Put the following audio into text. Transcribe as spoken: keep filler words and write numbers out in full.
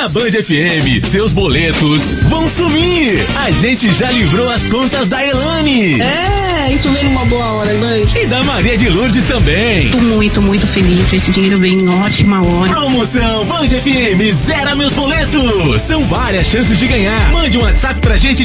Na Band F M, seus boletos vão sumir. A gente já livrou as contas da Elane. É, isso vem numa boa hora, Band. E da Maria de Lourdes também. Tô muito, muito feliz. Esse dinheiro vem em ótima hora. Promoção Band F M, zera meus boletos. São várias chances de ganhar. Mande um WhatsApp pra gente